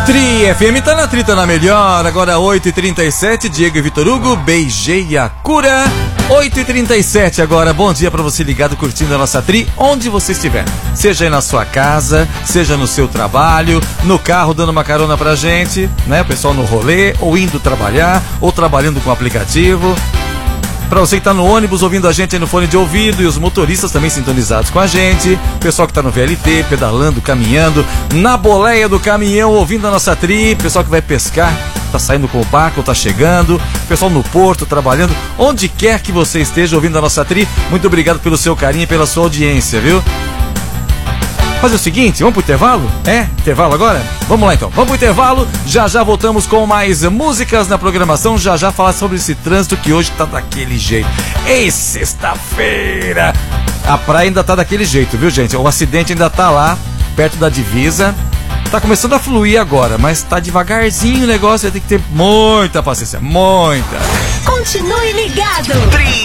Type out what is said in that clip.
Tri FM tá na trita na melhor. Agora 8h37, Diego e Vitor Hugo, beijei a cura. 8h37 agora, bom dia pra você ligado curtindo a nossa Tri, onde você estiver. Seja aí na sua casa, seja no seu trabalho, no carro dando uma carona pra gente, né? O pessoal no rolê, ou indo trabalhar, ou trabalhando com o aplicativo. Pra você que tá no ônibus ouvindo a gente aí no fone de ouvido, e os motoristas também sintonizados com a gente, pessoal que tá no VLT, pedalando, caminhando, na boleia do caminhão ouvindo a nossa Tri, pessoal que vai pescar, tá saindo com o barco, tá chegando, pessoal no porto trabalhando, onde quer que você esteja ouvindo a nossa Tri, muito obrigado pelo seu carinho e pela sua audiência, viu? Fazer o seguinte, vamos pro intervalo? Intervalo agora? Vamos lá então, vamos pro intervalo, já já voltamos com mais músicas na programação, já já falar sobre esse trânsito que hoje tá daquele jeito. Ei, sexta-feira! A praia ainda tá daquele jeito, viu gente? O acidente ainda tá lá, perto da divisa, tá começando a fluir agora, mas tá devagarzinho o negócio, tem que ter muita paciência, muita. Continue ligado!